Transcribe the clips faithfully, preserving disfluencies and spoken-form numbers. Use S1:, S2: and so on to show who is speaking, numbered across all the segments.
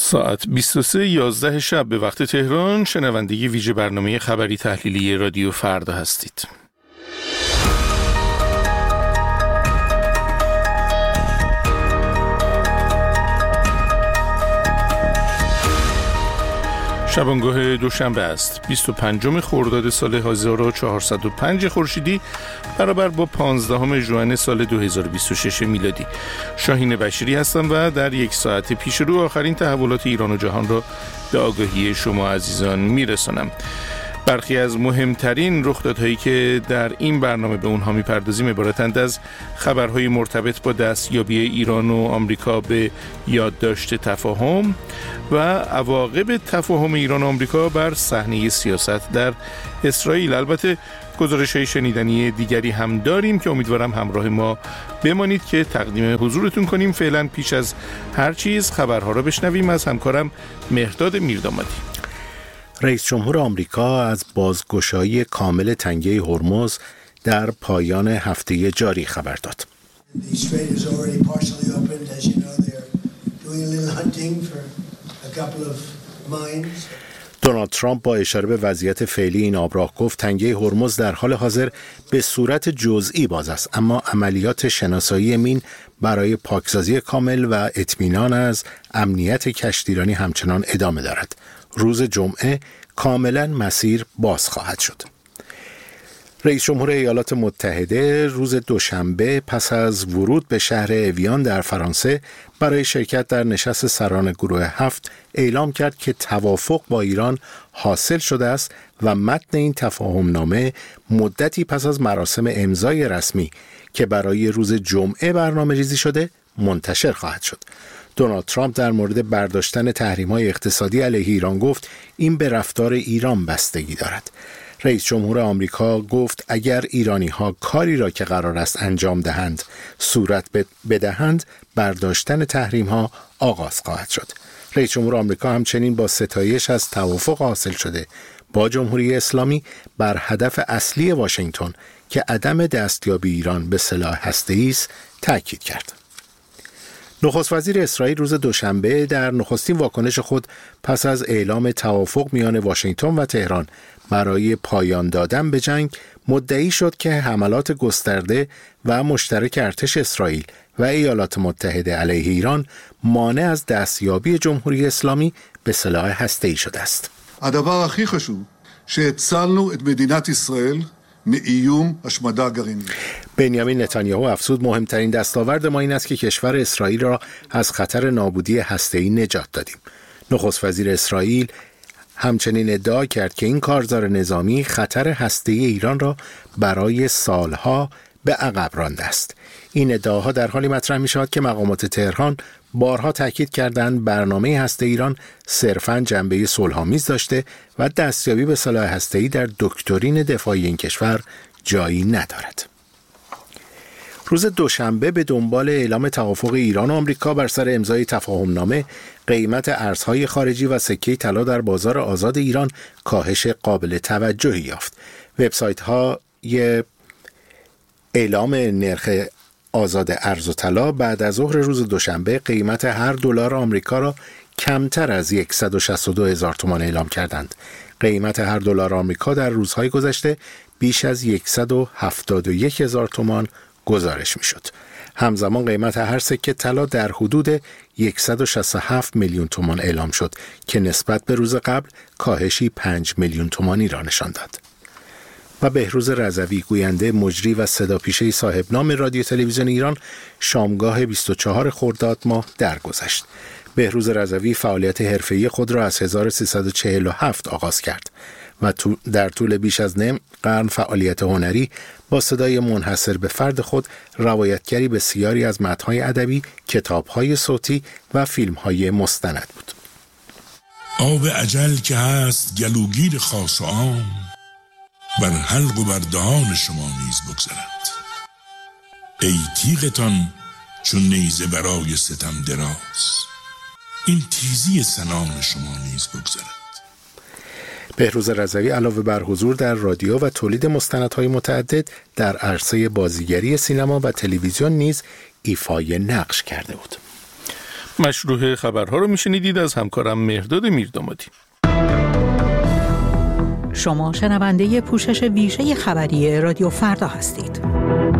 S1: ساعت بیست و سه یازده شب به وقت تهران شنونده ویژه برنامه خبری تحلیلی رادیو فردا هستید. شبانگاه دوشنبه است. بیست و پنجم خرداد سال هزار و چهارصد و پنج خورشیدی برابر با پانزدهم ژوئن سال دو هزار و بیست و شش میلادی. شاهین بشیری هستم و در یک ساعت پیش رو آخرین تحولات ایران و جهان را به آگاهی شما عزیزان میرسانم. برخی از مهمترین رخدادهایی که در این برنامه به اونها میپردازیم عبارتند از خبرهای مرتبط با دستیابی ایران و آمریکا به یادداشت تفاهم و عواقب تفاهم ایران و آمریکا بر صحنه سیاست در اسرائیل. البته گزارش‌های شنیدنی دیگری هم داریم که امیدوارم همراه ما بمانید که تقدیم حضورتون کنیم. فعلا پیش از هر چیز خبرها را بشنویم از همکارم مهرداد میردامادی.
S2: رئیس جمهور آمریکا از بازگشایی کامل تنگه هرمز در پایان هفته جاری خبر داد. دونالد ترامپ با اشاره به وضعیت فعلی این آبراه گفت تنگه هرمز در حال حاضر به صورت جزئی باز است، اما عملیات شناسایی مین برای پاکسازی کامل و اطمینان از امنیت کشتیرانی همچنان ادامه دارد. روز جمعه کاملا مسیر باز خواهد شد. رئیس جمهور ایالات متحده روز دوشنبه پس از ورود به شهر اویان در فرانسه برای شرکت در نشست سران گروه هفت اعلام کرد که توافق با ایران حاصل شده است و متن این تفاهم نامه مدتی پس از مراسم امضای رسمی که برای روز جمعه برنامه ریزی شده منتشر خواهد شد. دونالد ترامپ در مورد برداشتن تحریم‌های اقتصادی علیه ایران گفت این به رفتار ایران بستگی دارد. رئیس جمهور آمریکا گفت اگر ایرانی‌ها کاری را که قرار است انجام دهند صورت بدهند برداشتن تحریم‌ها آغاز خواهد شد. رئیس جمهور آمریکا همچنین با ستایش از توافق حاصل شده با جمهوری اسلامی بر هدف اصلی واشنگتن که عدم دستیابی ایران به سلاح هسته‌ای است تاکید کرد. نخست وزیر اسرائیل روز دوشنبه در نخستین واکنش خود پس از اعلام توافق میان واشنگتن و تهران برای پایان دادن به جنگ مدعی شد که حملات گسترده و מشترک ارتش اسرائیل و ایالات متحده علیه ایران مانع از دستیابی جمهوری اسلامی به سلاح هسته‌ای شده است.
S3: הדבר הכי חשוב שהצלנו את מדינת ישראל מאיום השמדה גרעינית.
S2: بنیامین نتانیاهو افزود مهمترین دستاورد ما این است که کشور اسرائیل را از خطر نابودی هسته‌ای نجات دادیم. نخست وزیر اسرائیل همچنین ادعا کرد که این کارزار نظامی خطر هسته‌ای ایران را برای سالها به عقب رانده است. این ادعاها در حالی مطرح می شود که مقامات تهران بارها تاکید کردند برنامه هسته ایران صرفاً جنبه صلح‌آمیز داشته و دستیابی به سلاح هسته‌ای در دکترین دفاعی این کشور جایی ندارد. روز دوشنبه به دنبال اعلام توافق ایران و آمریکا بر سر امضای تفاهم نامه قیمت ارزهای خارجی و سکه طلا در بازار آزاد ایران کاهش قابل توجهی یافت. وبسایت‌های اعلام نرخ آزاد ارز و طلا بعد از ظهر روز دوشنبه قیمت هر دلار آمریکا را کمتر از صد و شصت و دو هزار تومان اعلام کردند. قیمت هر دلار آمریکا در روزهای گذشته بیش از صد و هفتاد و یک هزار تومان گزارش می‌شد. همزمان قیمت هر سکه طلا در حدود صد و شصت و هفت میلیون تومان اعلام شد که نسبت به روز قبل کاهشی پنج میلیون تومانی را نشان داد. و بهروز رضوی گوینده مجری و صداپیشه صاحب نام رادیو تلویزیون ایران شامگاه بیست و چهارم خرداد ماه درگذشت. بهروز رضوی فعالیت حرفه‌ای خود را از هزار و سیصد و چهل و هفت آغاز کرد و در طول بیش از نیم قرن فعالیت هنری با صدای منحصر به فرد خود روایتگری بسیاری از متن‌های ادبی، کتاب‌های صوتی و فیلم‌های مستند بود.
S4: آب اجل که هست گلوگیر خاص و عام بر حلق و بر دهان شما نیز بگذرد. ای تیغتان چون نیزه برای ستم دراز، این تیزی سنان شما نیز بگذرد.
S2: بهروز رضوی علاوه بر حضور در رادیو و تولید مستندهای متعدد در عرصه بازیگری سینما و تلویزیون نیز ایفای نقش کرده بود.
S1: مشروع خبرها رو میشنیدید از همکارم مهرداد میردامادی.
S5: شما شنونده پوشش ویژه خبری رادیو فردا هستید.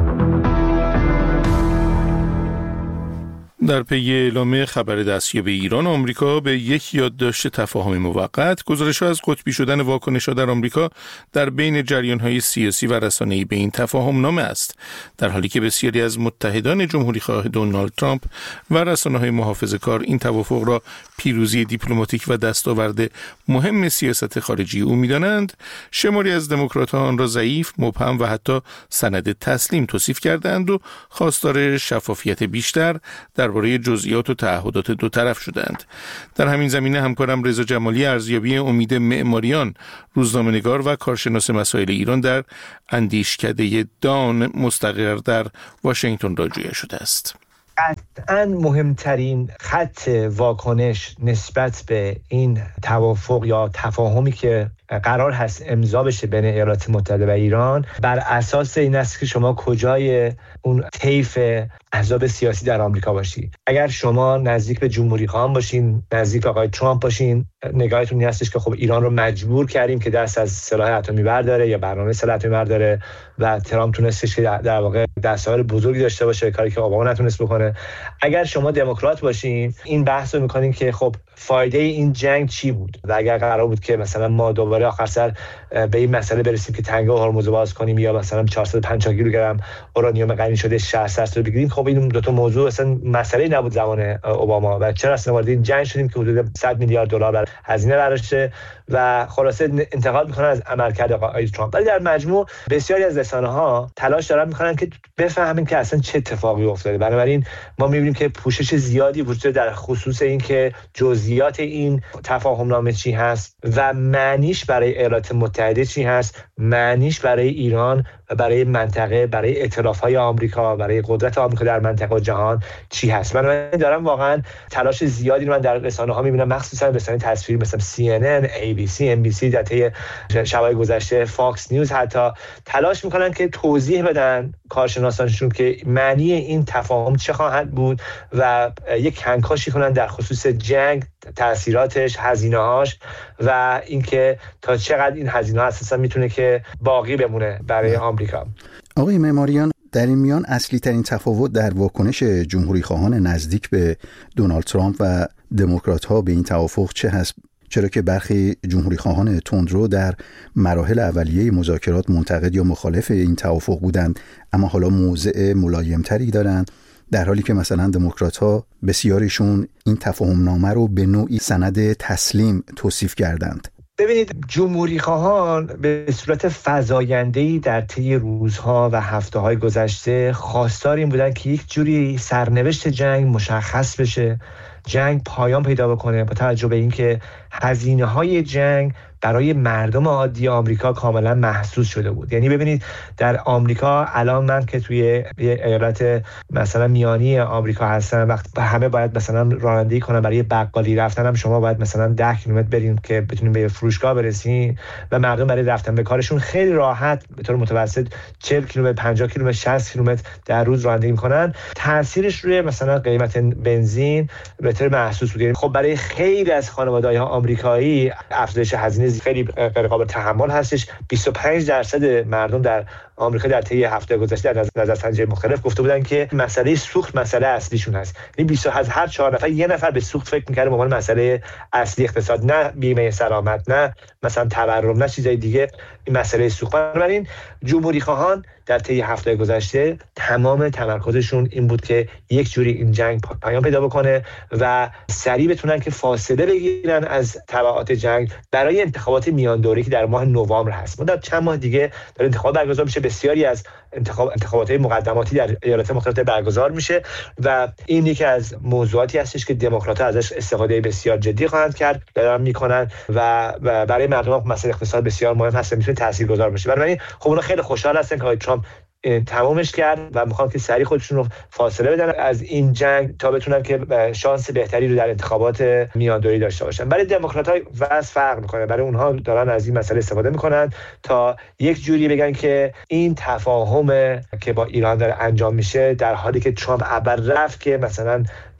S1: در پی اعلام خبر دستیابی ایران، آمریکا به یک یادداشت تفاهم موقت گزارش‌ها از قطبی شدن واکنش‌ها در آمریکا در بین جریان‌های سیاسی و رسانه‌ای به این تفاهم نامه است، در حالی که بسیاری از متحدان جمهوری‌خواه دونالد ترامپ و رسانه‌های محافظه‌کار این توافق را پیروزی دیپلماتیک و دستاورد مهم سیاست خارجی او می‌دانند. شماری از دموکرات‌ها آن را ضعیف، مبهم و حتی سند تسلیم توصیف کردند و خواستار شفافیت بیشتر در درباره جزئیات و تعهدات دو طرف شدند. در همین زمینه همکارم رضا جمالی ارزیابی امید معماریان، روزنامه‌نگار و کارشناس مسائل ایران در اندیشکده دان مستقر در واشنگتن را جویا شده است.
S6: قطعاً مهمترین خط واکنش نسبت به این توافق یا تفاهمی که قرار هست امضا بشه بین ایالات متحده و ایران بر اساس این است که شما کجای اون طیف احزاب سیاسی در آمریکا باشی. اگر شما نزدیک به جمهوری خواهان باشین، نزدیک به آقای ترامپ باشین، نگاهتون این هستش که خب ایران رو مجبور کردیم که دست از سلاح اتمی برداره یا برنامه سلاح اتمی برداره و ترامپ تونستش که در واقع دستاورد بزرگی داشته باشه، کاری که اوباما نتونست بکنه. اگر شما دموکرات باشین، این بحث رو می‌کنین که خب فایده این جنگ چی بود و اگر قرار بود که مثلا ما دوباره آخر سر به این مسئله برسیم که تنگه هرمز رو باز کنیم یا مثلا چهارصد و پنجاه کیلوگرم اورانیوم غنی شده شصت درصد رو بگیریم، خب این دو تا موضوع اصلا مسئله نبود زمان اوباما و چرا اصلا وارد این جنگ شدیم که حدود صد میلیارد دلار بر هزینه برداشته و خلاصه انتقاد میکنن از عملکرد آقای ترامپ. ولی در مجموع بسیاری از رسانه‌ها تلاش دارن میکنن که بفهمن که اصلا چه اتفاقی افتاده. بنابراین ما میبینیم که پوشش زیادی وجود داره در خصوص این که جزئیات این تفاهم نامه چی هست و معنیش برای ایالات متحده چی هست، معنیش برای ایران و برای منطقه، برای ائتلاف‌های آمریکا، برای قدرت آمریکا در منطقه و جهان چی هست. من دارم واقعا تلاش زیادی رو من در رسانه‌ها می‌بینم، مخصوصا رسانه‌های تصویری مثل سی ان ان، ای بی سی، ام بی سی، در طی شب‌های گذشته فاکس نیوز حتی تلاش می‌کنن که توضیح بدن کارشناسانشون که معنی این تفاهم چه خواهد بود و یک کنکاشی کنن در خصوص جنگ، تأثیراتش، هزینه‌هاش و اینکه تا چقدر این هزینه‌ها اساسا میتونه که باقی بمونه برای آمریکا.
S7: آقای معماریان، در این میان اصلی ترین تفاوت در واکنش جمهوری خواهان نزدیک به دونالد ترامپ و دموکرات ها به این توافق چه هست؟ چرا که برخی جمهوری خواهان تندرو در مراحل اولیه مذاکرات منتقد یا مخالف این توافق بودند، اما حالا موضع ملایمتری دارند، در حالی که مثلا دموکرات ها بسیاریشون این تفاهم نامه رو به نوعی سند تسلیم توصیف کردند.
S6: ببینید، جمهوری خواهان به صورت فزاینده‌ای در طی روزها و هفته‌های گذشته خواستار این بودن که یک جوری سرنوشت جنگ مشخص بشه، جنگ پایان پیدا بکنه، با توجه به اینکه هزینه‌های جنگ برای مردم عادی آمریکا کاملا محسوس شده بود. یعنی ببینید در آمریکا الان من که توی ایالت مثلا میانی آمریکا هستم، وقت همه باید مثلا رانندگی کنن، برای بقالی رفتن هم شما باید مثلا ده کیلومتر بریم که بتونیم به فروشگاه برسین و مردم برای رفتن به کارشون خیلی راحت به طور متوسط چهل کیلومتر، پنجاه کیلومتر، شصت کیلومتر در روز رانندگی میکنن. تاثیرش روی مثلا قیمت بنزین به طور محسوس بود. خب برای خیلی از خانواده‌های آمریکایی افزایش هزینه خیلی غیر قابل تحمل هستش. بیست و پنج درصد مردم در آمریکا در طی هفته گذشته در نظرسنجی مختلف گفته بودن که مسئله سوخت مسئله اصلیشون هست. یعنی بیست از هر چهار نفر یه نفر به سوخت فکر می‌کنه به عنوان مسئله اصلی اقتصاد، نه بیمه سلامت، نه مثلا تورم، نه چیزای دیگه. این مسئله سوخت. بنابراین جمهوری خواهان در طی هفته گذشته تمام تمرکزشون این بود که یک جوری این جنگ پایان پیدا بکنه و سریع بتونن که فاصله بگیرن از تبعات جنگ برای انتخابات میان دوره‌ای که در ماه نوامبر هست. ما در چند ماه دیگه در انتخابات برگزار میشه. بسیاری از انتخاب انتخابات مقدماتی در ایالات مختلف برگزار میشه و این یکی از موضوعاتی هستش که دموکرات‌ها ازش استفاده بسیار جدی خواهند کرد، دارن میکنن و برای مردم مسئله اقتصاد بسیار مهم هست، میتونه تاثیرگذار بشه. بنابراین خب اونا خیلی خوشحال هستن که آقای ترامپ تمامش کرد و میخوان که سریع خودشون رو فاصله بدن از این جنگ تا بتونن که شانس بهتری رو در انتخابات میاندوری داشته باشن. برای دموکرات‌ها وضع فرق میکنه. برای اونها دارن از این مسئله استفاده میکنن تا یک جوری بگن که این تفاهم که با ایران داره انجام میشه، در حالی که ترامپ اول رفت که مثلا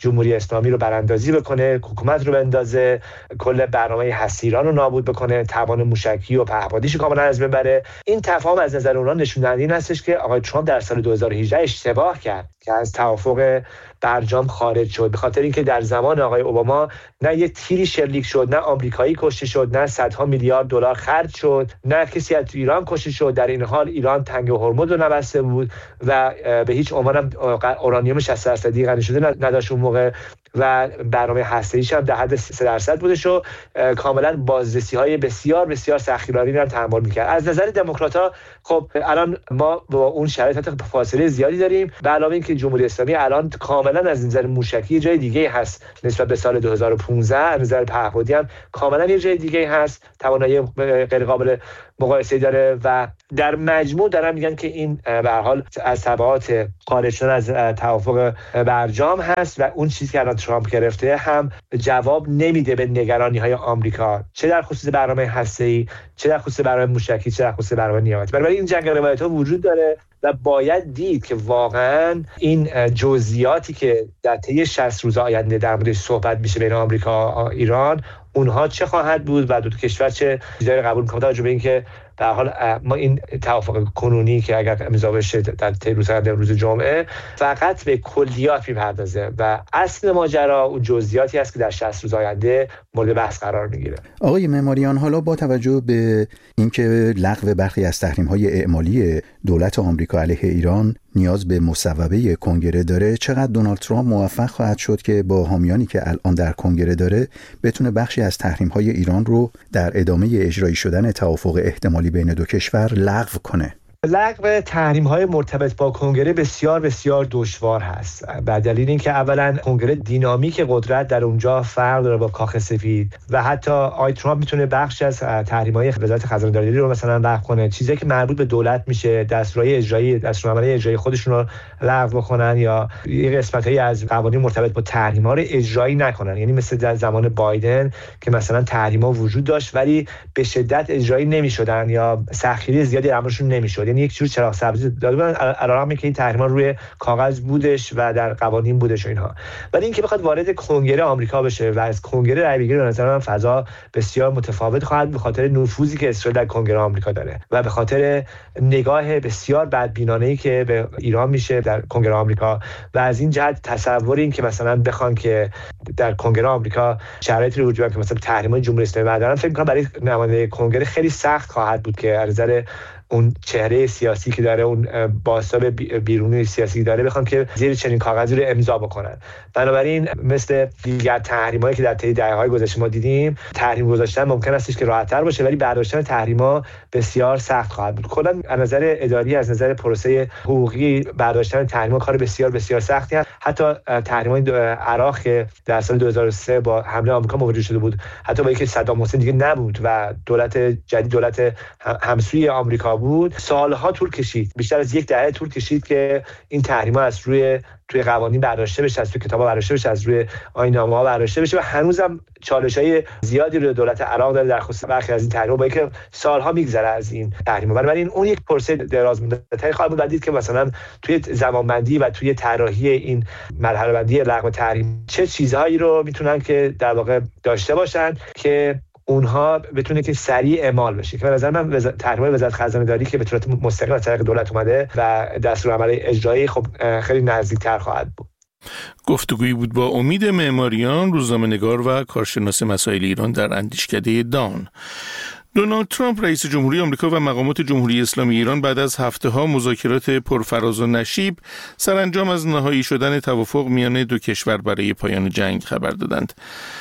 S6: جمهوری اسلامی رو براندازی بکنه، حکومت رو بندازه، کل برنامه هسته ایران رو نابود بکنه، توان موشکی و پهپادیش کاملا از بین ببره. این تفاهم از نظر اونها نشون دهنده این هستش که آقای ترامپ در سال دو هزار و هجده اشتباه کرد که از توافق برجام خارج شد، به خاطر اینکه در زمان آقای اوباما نه یه تیری شلیک شد، نه آمریکایی کشته شد، نه صدها میلیارد دلار خرج شد، نه کسی از ایران کشته شد. در این حال ایران تنگ هرمز رو نبسته بود و به هیچ عنوان هم اورانیوم شصت درصدی غنی شده نداشت اون موقع و برنامه هسته‌ایش هم در حد سه درصد بودش و کاملا بازرسی‌های بسیار بسیار سختگیرانه‌ای رو تحمل می‌کرد. از نظر دموکرات‌ها خب الان ما با اون شرایط فاصله زیادی داریم، به علاوه اینکه جمهوری اسلامی الان کاملا از نظر موشکی جای دیگه هست نسبت به سال دو هزار و پانزده، از نظر پهپادی هم کاملا یه جای دیگه هست، توانایی غیر قابل مقایسه داره و در مجموع دارن میگن که این به هر حال از تبعات خارج شدن از توافق برجام هست و اون چیزی که الان ترامپ گرفته هم جواب نمیده به نگرانی‌های آمریکا، چه در خصوص برنامه هسته‌ای، چه در خصوص برنامه موشکی، چه در خصوص برنامه نیابتی. بنابراین این جنگ روایت‌ها وجود داره و باید دید که واقعا این جزئیاتی که در طی شصت روز آینده در موردش صحبت میشه بین آمریکا و ایران، اونها چه خواهد بود و دو تا کشور چه چیزایی رو قبول می‌کنند، با توجه به اینکه به هر حال ما این توافق کنونی که اگر امضا بشه در طی روز روز جمعه فقط به کلیات میپردازه و اصل ماجرا اون جزئیاتی است که در شصت روز آینده مورد بحث قرار میگیره.
S7: آقای معماریان، حالا با توجه به اینکه لغو برخی از تحریم‌های اعمالی دولت آمریکا علیه ایران نیاز به مصوبه کنگره داره، چقدر دونالد ترامپ موفق خواهد شد که با حامیانی که الان در کنگره داره بتونه بخشی از تحریم‌های ایران رو در ادامه اجرایی شدن توافق احتمالی بین دو کشور لغو کنه؟
S6: لغو تحریم‌های مرتبط با کنگره بسیار بسیار دشوار هست، به دلیل اینکه اولا کنگره دینامیک قدرت در اونجا فرق داره با کاخ سفید و حتی آقای ترامپ میتونه بخش از تحریم‌های وزارت خزانه‌داری رو مثلا لغو کنه، چیزی که مربوط به دولت میشه، دستورهای اجرایی دستورالعملی اجرایی خودشون رو لغو بکنن یا یه قسمتایی از قوانین مرتبط با تحریم‌ها رو اجرایی نکنن. یعنی مثل در زمان بایدن که مثلا تحریم‌ها وجود داشت ولی به شدت اجرایی نمی‌شدن یا سختگیری زیادی درمشون نمی‌شد، یعنی یک جور چراغ سبزی داده بودن علیرغم که این تحریم‌ها روی کاغذ بودش و در قوانین بودش و اینها. ولی اینکه بخواد وارد کنگره آمریکا بشه و از کنگره رای بگیره، به نظر من فضا بسیار متفاوت خواهد به خاطر نفوذی که اسرائیل در کنگره آمریکا داره و به خاطر نگاه بسیار بدبینانه‌ای که به ایران میشه در کنگره آمریکا و از این جهت تصور این که مثلا بخوان که در کنگره آمریکا شرایطی رو وجود که مثلا تحریم‌های جمهوری اسلامی بردارن، فکر می‌کنم برای نماینده کنگره خیلی سخت خواهد بود که از نظر اون چهره سیاسی که داره، اون بازتاب بیرونی سیاسی که داره، بخوام که زیر چنین کاغذی رو امضا بکنن. بنابراین مثل دیگر تحریمایی که در طی دهه‌های گذشته ما دیدیم، تحریم گذاشتن ممکن استش که راحت‌تر باشه ولی برداشتن تحریم‌ها بسیار سخت خواهد بود. کلاً از نظر اداری، از نظر پروسه حقوقی، برداشتن تحریم‌ها کار بسیار بسیار سختی است. حتی تحریم‌های عراق که در سال دو هزار و سه با حمله آمریکا مواجه شده بود، حتی با اینکه صدام حسین دیگه نبود و دولت جدید دولت همسوی آمریکا بود، سالها طول کشید، بیشتر از یک دهه طول کشید که این تحریم‌ها از روی توی قوانین برداشته بشه، از توی کتاب‌ها برداشته بشه، از روی آیین‌نامه‌ها برداشته بشه و هنوزم چالش‌های زیادی رو دولت عراق داره در خصوص برخی از این تحریم‌ها، با اینکه سالها میگذره از این تحریم‌ها. بنابراین اون یک پروسه درازمدتی خواهد بود. دید که مثلا توی زمانبندی و توی طراحی این مرحله بندی لغو تحریم چه چیزهایی رو میتونن که در واقع داشته باشن که اونها بتونه که سریع اعمال بشه، که به نظر من وز... تحریم وزارت خزانه‌داری که به صورت مستقیم از طریق دولت اومده و دستورالعمل اجرایی خب خیلی نزدیکتر خواهد بود.
S1: گفتگویی بود با امید معماریان، روزنامه‌نگار و کارشناس مسائل ایران در اندیشکده دان. دونالد ترامپ رئیس جمهوری آمریکا و مقامات جمهوری اسلامی ایران بعد از هفته‌ها مذاکرات پرفراز و نشیب سرانجام از نهایی شدن توافق میان دو کشور برای پایان جنگ خبر دادند.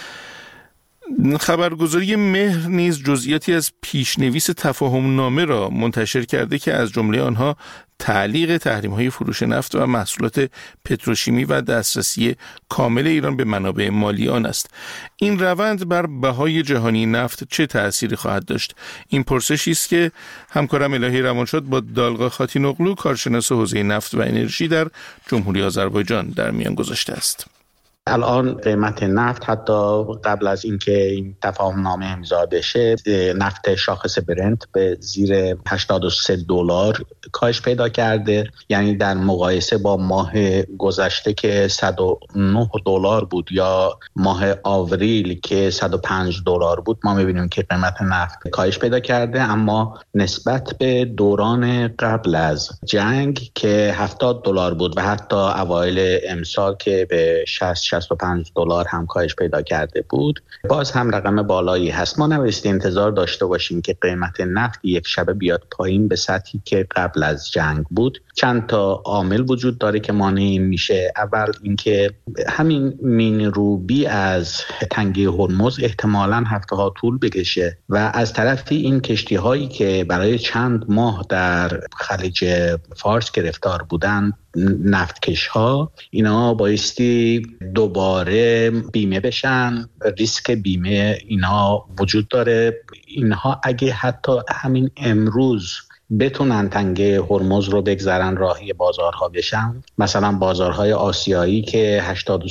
S1: خبرگزاری مهر نیز جزئیاتی از پیشنویس تفاهم نامه را منتشر کرده که از جمله آنها تعلیق تحریم‌های فروش نفت و محصولات پتروشیمی و دسترسی کامل ایران به منابع مالی آن است. این روند بر بهای جهانی نفت چه تأثیری خواهد داشت؟ این پرسشی است که همکارم الهی روانشاد با دالغا خاتینوغلو، کارشناس حوزه نفت و انرژی در جمهوری آذربایجان، در میان گذاشته است.
S8: الان قیمت نفت حتی قبل از اینکه این تفاهم نامه امضا بشه، نفت شاخص برنت به زیر هشتاد و سه دلار کاهش پیدا کرده. یعنی در مقایسه با ماه گذشته که صد و نه دلار بود یا ماه آوریل که صد و پنج دلار بود، ما می‌بینیم که قیمت نفت کاهش پیدا کرده. اما نسبت به دوران قبل از جنگ که هفتاد دلار بود و حتی اوایل امسال که به شصت شصت و پنج دلار هم کاهش پیدا کرده بود، باز هم رقم بالایی هست. ما نبایستی انتظار داشته باشیم که قیمت نفت یک شبه بیاد پایین به سطحی که قبل از جنگ بود. چند تا عامل وجود داره که مانع این میشه. اول اینکه همین مین روبی از تنگه هرمز احتمالاً هفته‌ها طول بکشه و از طرفی این کشتی هایی که برای چند ماه در خلیج فارس گرفتار بودن، نفتکش ها، اینا بایستی دوباره بیمه بشن. ریسک بیمه اینا وجود داره. اینها اگه حتی همین امروز بتونن تنگه هرمز رو بگذرن، راهی بازارها بشن، مثلا بازارهای آسیایی که هشتاد و